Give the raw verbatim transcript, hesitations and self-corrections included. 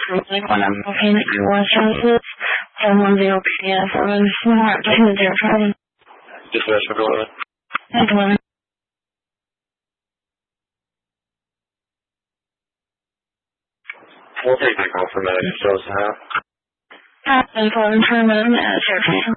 like when I'm looking at your licenses, and one zero P F, I was not taking the zero driving. Dispatch for eleven. Thank you, eleven. We'll take the call from medic. Show us how. Captain for Sherman at zero two.